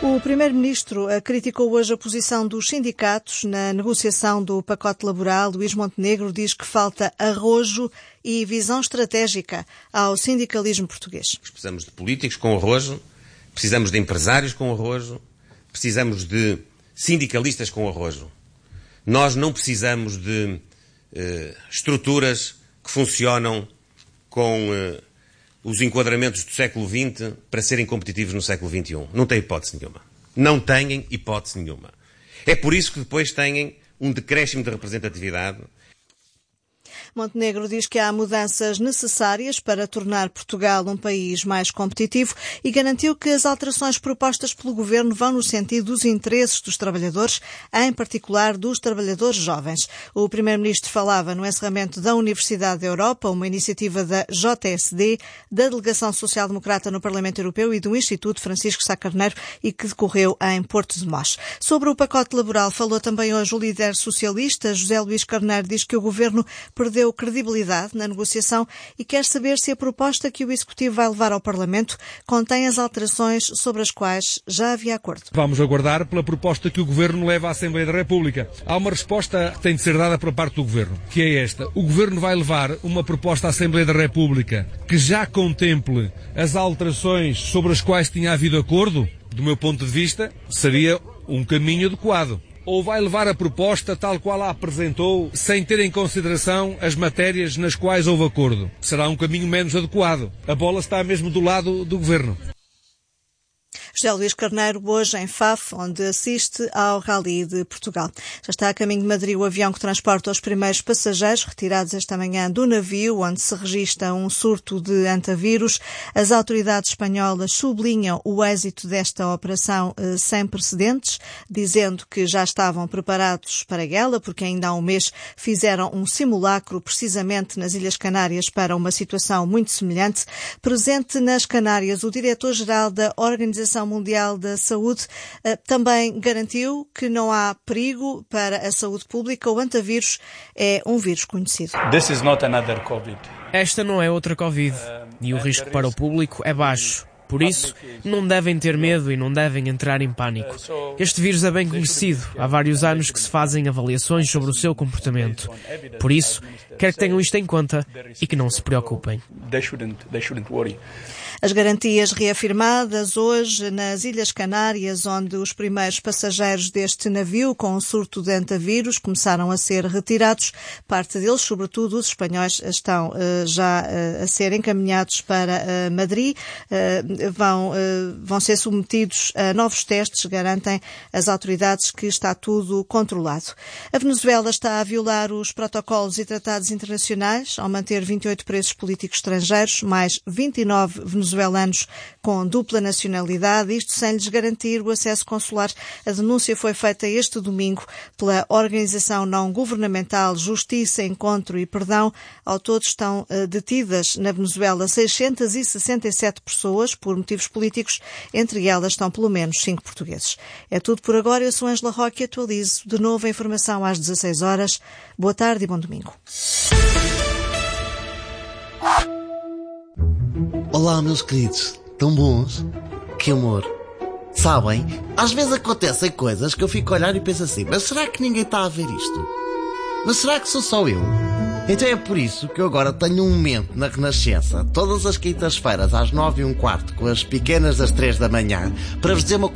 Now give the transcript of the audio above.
O Primeiro-Ministro criticou hoje a posição dos sindicatos na negociação do pacote laboral. Luís Montenegro diz que falta arrojo e visão estratégica ao sindicalismo português. Precisamos de políticos com arrojo, precisamos de empresários com arrojo, precisamos de sindicalistas com arrojo. Nós não precisamos de estruturas que funcionam com os enquadramentos do século XX para serem competitivos no século XXI. Não tem hipótese nenhuma. Não têm hipótese nenhuma. É por isso que depois têm um decréscimo de representatividade. Montenegro diz que há mudanças necessárias para tornar Portugal um país mais competitivo e garantiu que as alterações propostas pelo Governo vão no sentido dos interesses dos trabalhadores, em particular dos trabalhadores jovens. O Primeiro-Ministro falava no encerramento da Universidade da Europa, uma iniciativa da JSD, da Delegação Social-Democrata no Parlamento Europeu e do Instituto Francisco Sá Carneiro e que decorreu em Porto de Mós. Sobre o pacote laboral falou também hoje o líder socialista, José Luís Carneiro, diz que o Governo perdeu credibilidade na negociação e quer saber se a proposta que o Executivo vai levar ao Parlamento contém as alterações sobre as quais já havia acordo. Vamos aguardar pela proposta que o Governo leva à Assembleia da República. Há uma resposta que tem de ser dada por parte do Governo, que é esta. O Governo vai levar uma proposta à Assembleia da República que já contemple as alterações sobre as quais tinha havido acordo. Do meu ponto de vista, seria um caminho adequado. Ou vai levar a proposta tal qual a apresentou, sem ter em consideração as matérias nas quais houve acordo. Será um caminho menos adequado. A bola está mesmo do lado do Governo. José Luís Carneiro, hoje em Faf, onde assiste ao Rally de Portugal. Já está a caminho de Madrid o avião que transporta os primeiros passageiros retirados esta manhã do navio, onde se registra um surto de antavírus. As autoridades espanholas sublinham o êxito desta operação sem precedentes, dizendo que já estavam preparados para ela, porque ainda há um mês fizeram um simulacro precisamente nas Ilhas Canárias para uma situação muito semelhante. Presente nas Canárias, o diretor-geral da Organização Mundial da Saúde também garantiu que não há perigo para a saúde pública. O antavírus é um vírus conhecido. This is not another COVID. Esta não é outra Covid e o risco para o público é baixo. Por isso, não devem ter medo e não devem entrar em pânico. Este vírus é bem conhecido. Há vários anos que se fazem avaliações sobre o seu comportamento. Por isso, quero que tenham isto em conta e que não se preocupem. As garantias reafirmadas hoje nas Ilhas Canárias, onde os primeiros passageiros deste navio com um surto de antavírus começaram a ser retirados. Parte deles, sobretudo os espanhóis, estão já a ser encaminhados para Madrid. Vão ser submetidos a novos testes, garantem as autoridades que está tudo controlado. A Venezuela está a violar os protocolos e tratados internacionais ao manter 28 presos políticos estrangeiros, mais 29 venezuelanos com dupla nacionalidade, isto sem lhes garantir o acesso consular. A denúncia foi feita este domingo pela organização não governamental Justiça, Encontro e Perdão. Ao todo estão detidas na Venezuela 667 pessoas por motivos políticos, entre elas estão pelo menos 5 portugueses. É tudo por agora. Eu sou Ângela Roque e atualizo de novo a informação às 16 horas. Boa tarde e bom domingo. Olá, meus queridos. Tão bons? Que amor. Sabem, às vezes acontecem coisas que eu fico a olhar e penso assim, mas será que ninguém está a ver isto? Mas será que sou só eu? Então é por isso que eu agora tenho um momento na Renascença, todas as quintas-feiras às 9h15, com as pequenas das 3 da manhã, para vos dizer uma